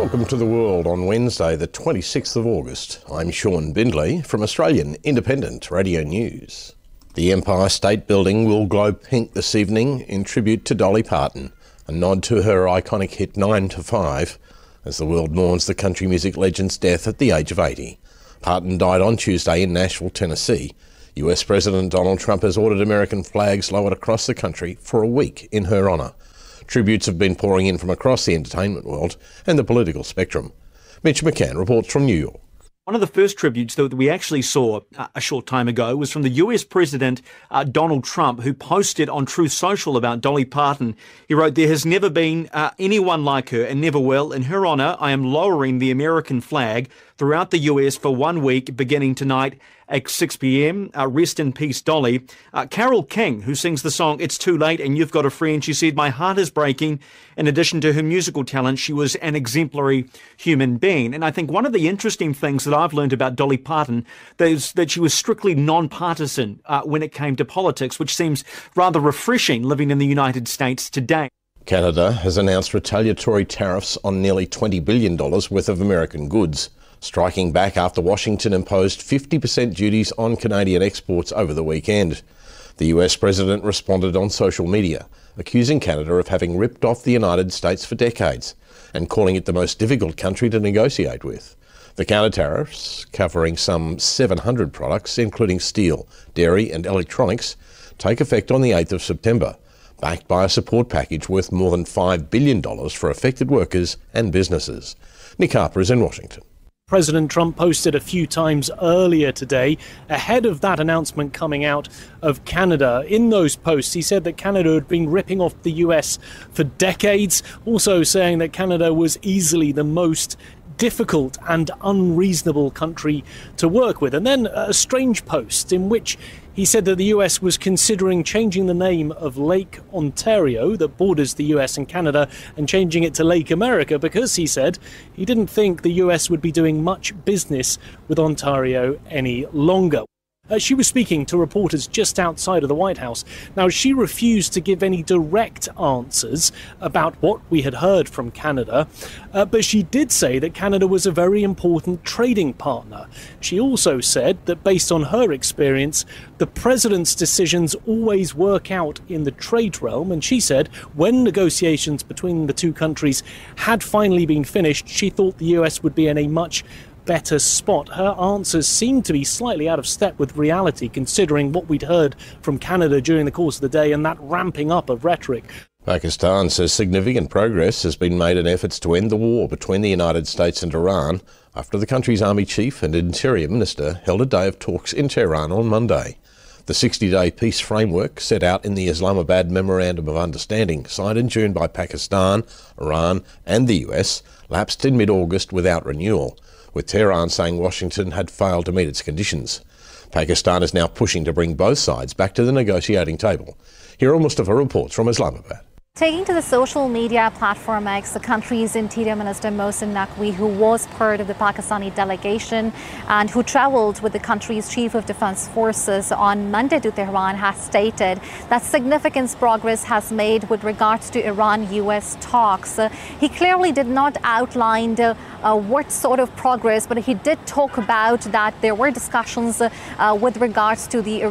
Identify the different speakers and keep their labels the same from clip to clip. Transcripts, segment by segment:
Speaker 1: Welcome to The World on Wednesday, the 26th of August. I'm Sean Bindley from Australian Independent Radio News. The Empire State Building will glow pink this evening in tribute to Dolly Parton, a nod to her iconic hit 9 to 5, as the world mourns the country music legend's death at the age of 80. Parton died on Tuesday in Nashville, Tennessee. US President Donald Trump has ordered American flags lowered across the country for a week in her honour. Tributes have been pouring in from across the entertainment world and the political spectrum. Mitch McCann reports from New York.
Speaker 2: One of the first tributes that we actually saw a short time ago was from the US President Donald Trump, who posted on Truth Social about Dolly Parton. He wrote, "There has never been anyone like her and never will. In her honour, I am lowering the American flag throughout the US for 1 week, beginning tonight at 6 p.m. Rest in peace, Dolly." Carole King, who sings the song It's Too Late and You've Got a Friend, she said, "My heart is breaking. In addition to her musical talent, she was an exemplary human being." And I think one of the interesting things that I've learned about Dolly Parton is that she was strictly non-partisan when it came to politics, which seems rather refreshing living in the United States today.
Speaker 1: Canada has announced retaliatory tariffs on nearly $20 billion worth of American goods, striking back after Washington imposed 50% duties on Canadian exports over the weekend. The US President responded on social media, accusing Canada of having ripped off the United States for decades and calling it the most difficult country to negotiate with. The counter-tariffs, covering some 700 products, including steel, dairy and electronics, take effect on the 8th of September, backed by a support package worth more than $5 billion for affected workers and businesses. Nick Harper is in Washington.
Speaker 3: President Trump posted a few times earlier today, ahead of that announcement coming out of Canada. In those posts, he said that Canada had been ripping off the US for decades, also saying that Canada was easily the most difficult and unreasonable country to work with. And then a strange post in which he said that the US was considering changing the name of Lake Ontario that borders the US and Canada and changing it to Lake America because, he said, he didn't think the US would be doing much business with Ontario any longer. She was speaking to reporters just outside of the White House. Now, she refused to give any direct answers about what we had heard from Canada, but she did say that Canada was a very important trading partner. She also said that based on her experience, the president's decisions always work out in the trade realm, and she said when negotiations between the two countries had finally been finished, she thought the US would be in a much better spot. Her answers seemed to be slightly out of step with reality, considering what we'd heard from Canada during the course of the day and that ramping up of rhetoric.
Speaker 1: Pakistan says significant progress has been made in efforts to end the war between the United States and Iran after the country's army chief and interior minister held a day of talks in Tehran on Monday. The 60-day peace framework set out in the Islamabad Memorandum of Understanding, signed in June by Pakistan, Iran and the US, lapsed in mid-August without renewal, with Tehran saying Washington had failed to meet its conditions. Pakistan is now pushing to bring both sides back to the negotiating table. Here are Mustafa reports from Islamabad.
Speaker 4: Taking to the social media platform X, the country's Interior Minister Mohsin Naqvi, who was part of the Pakistani delegation and who travelled with the country's Chief of Defence Forces on Monday to Tehran, has stated that significant progress has made with regards to Iran-US talks. He clearly did not outline what sort of progress, but he did talk about that there were discussions with regards to the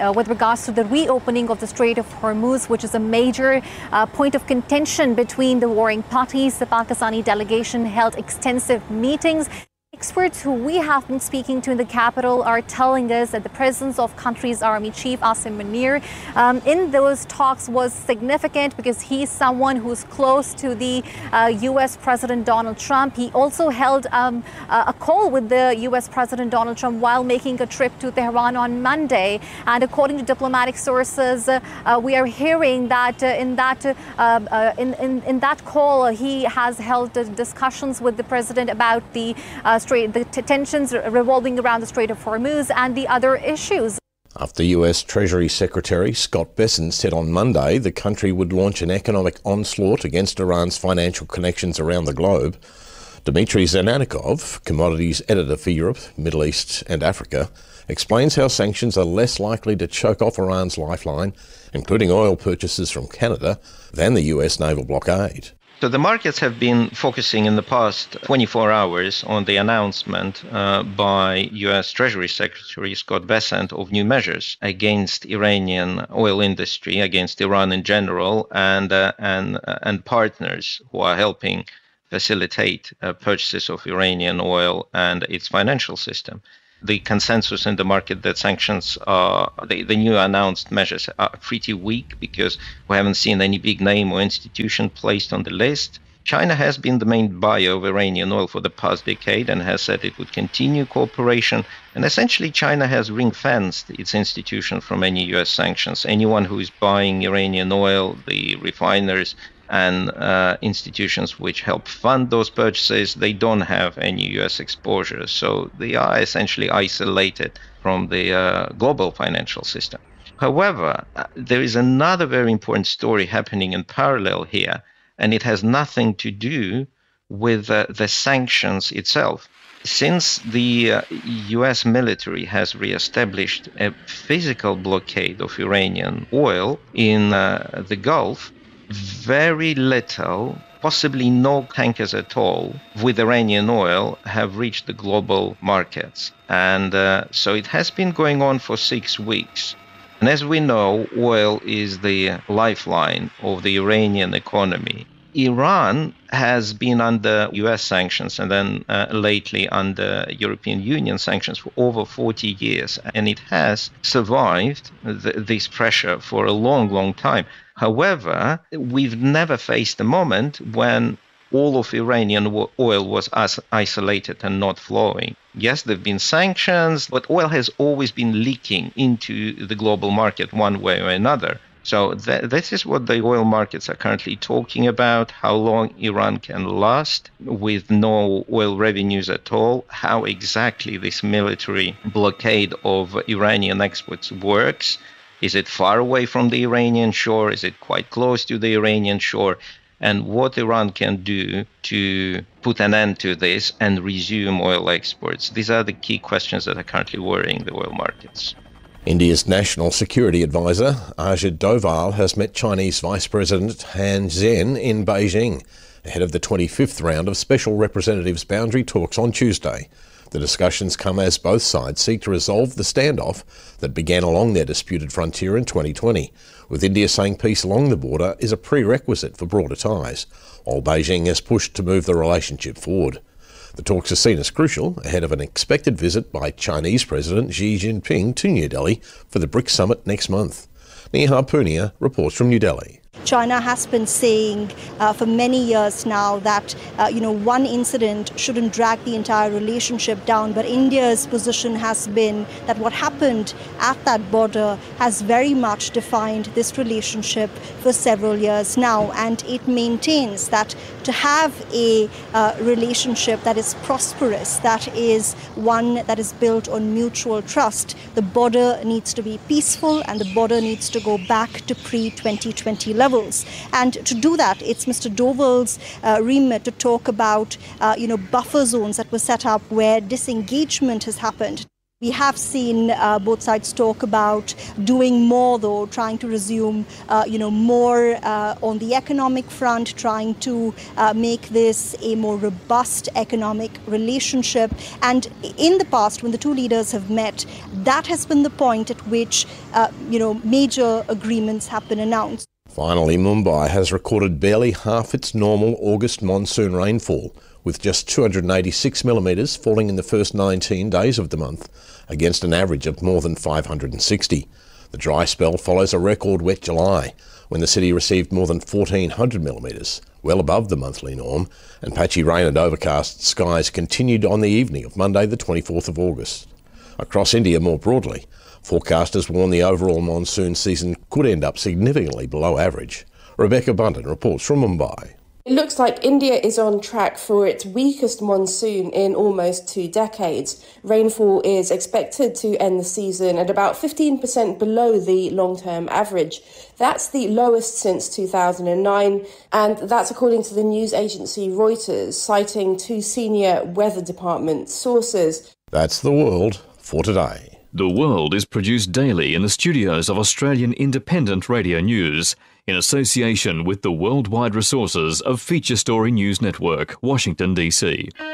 Speaker 4: reopening of the Strait of Hormuz, which is a major point of contention between the warring parties. The Pakistani delegation held extensive meetings. Experts who we have been speaking to in the capital are telling us that the presence of country's Army Chief Asim Munir in those talks was significant because he's someone who's close to the US President Donald Trump. He also held a call with the US President Donald Trump while making a trip to Tehran on Monday. And according to diplomatic sources, we are hearing that in that call, he has held discussions with the president about the tensions revolving around the Strait of Hormuz and the other issues.
Speaker 1: After US Treasury Secretary Scott Bessent said on Monday the country would launch an economic onslaught against Iran's financial connections around the globe, Dmitry Zananikov, commodities editor for Europe, Middle East and Africa, explains how sanctions are less likely to choke off Iran's lifeline, including oil purchases from Canada, than the US naval blockade.
Speaker 5: So the markets have been focusing in the past 24 hours on the announcement by U.S. Treasury Secretary Scott Bessent of new measures against Iranian oil industry, against Iran in general, and partners who are helping facilitate purchases of Iranian oil and its financial system. The consensus in the market that sanctions the new announced measures are pretty weak because we haven't seen any big name or institution placed on the list. China has been the main buyer of Iranian oil for the past decade and has said it would continue cooperation. And essentially, China has ring-fenced its institution from any U.S. sanctions. Anyone who is buying Iranian oil, the refiners, and institutions which help fund those purchases, they don't have any U.S. exposure. So they are essentially isolated from the global financial system. However, there is another very important story happening in parallel here, and it has nothing to do with the sanctions itself. Since the U.S. military has reestablished a physical blockade of Iranian oil in the Gulf, very little, possibly no tankers at all, with Iranian oil have reached the global markets. And so it has been going on for 6 weeks. And as we know, oil is the lifeline of the Iranian economy. Iran has been under US sanctions and then lately under European Union sanctions for over 40 years. And it has survived this pressure for a long, long time. However, we've never faced a moment when all of Iranian oil was isolated and not flowing. Yes, there have been sanctions, but oil has always been leaking into the global market one way or another. So this is what the oil markets are currently talking about, how long Iran can last with no oil revenues at all, how exactly this military blockade of Iranian exports works. Is it far away from the Iranian shore? Is it quite close to the Iranian shore? And what Iran can do to put an end to this and resume oil exports. These are the key questions that are currently worrying the oil markets.
Speaker 1: India's National Security Advisor, Ajit Doval, has met Chinese Vice President Han Zheng in Beijing ahead of the 25th round of Special Representatives boundary talks on Tuesday. The discussions come as both sides seek to resolve the standoff that began along their disputed frontier in 2020, with India saying peace along the border is a prerequisite for broader ties, while Beijing has pushed to move the relationship forward. The talks are seen as crucial ahead of an expected visit by Chinese President Xi Jinping to New Delhi for the BRICS summit next month. Nihar Punia reports from New Delhi.
Speaker 6: China has been saying for many years now that, one incident shouldn't drag the entire relationship down. But India's position has been that what happened at that border has very much defined this relationship for several years now. And it maintains that to have a relationship that is prosperous, that is one that is built on mutual trust, the border needs to be peaceful and the border needs to go back to pre-2020 levels. And to do that, it's Mr. Doval's remit to talk about, buffer zones that were set up where disengagement has happened. We have seen both sides talk about doing more, though, trying to resume, more on the economic front, trying to make this a more robust economic relationship. And in the past, when the two leaders have met, that has been the point at which, major agreements have been announced.
Speaker 1: Finally, Mumbai has recorded barely half its normal August monsoon rainfall, with just 286 millimetres falling in the first 19 days of the month, against an average of more than 560. The dry spell follows a record wet July, when the city received more than 1,400 millimetres, well above the monthly norm, and patchy rain and overcast skies continued on the evening of Monday the 24th of August. Across India more broadly, forecasters warn the overall monsoon season could end up significantly below average. Rebecca Bunton reports from Mumbai.
Speaker 7: It looks like India is on track for its weakest monsoon in almost 2 decades. Rainfall is expected to end the season at about 15% below the long-term average. That's the lowest since 2009, and that's according to the news agency Reuters, citing 2 senior Weather Department sources.
Speaker 1: That's the world for today.
Speaker 8: The World is produced daily in the studios of Australian Independent Radio News. in association with the worldwide resources of Feature Story News Network, Washington, D.C.